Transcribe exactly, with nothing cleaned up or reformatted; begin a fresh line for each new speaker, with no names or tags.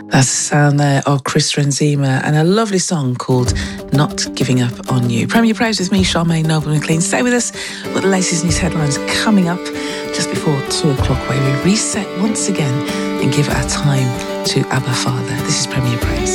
That's the sound there of Chris Renzema and a lovely song called Not Giving Up On You. Premier Praise with me, Charmaine Noble McLean. Stay with us with the latest news headlines coming up just before two o'clock, where we reset once again and give our time to Abba Father. This is Premier Praise.